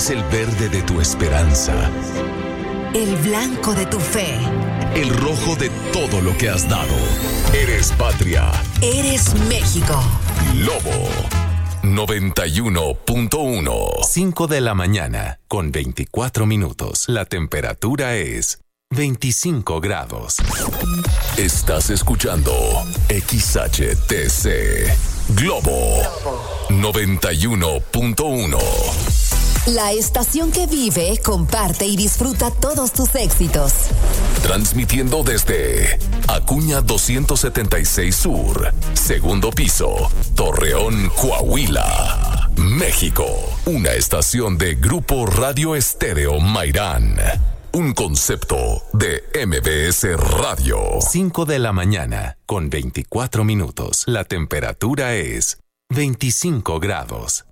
Es el verde de tu esperanza, el blanco de tu fe, el rojo de todo lo que has dado. Eres patria. Eres México. Lobo 91.1. 5 de la mañana con 24 minutos. La temperatura es 25 grados. Estás escuchando XHTC Globo 91.1. La estación que vive, comparte y disfruta todos tus éxitos. Transmitiendo desde Acuña 276 Sur, segundo piso, Torreón, Coahuila, México. Una estación de Grupo Radio Estéreo Mairán. Un concepto de MBS Radio. 5 de la mañana con 24 minutos. La temperatura es 25 grados.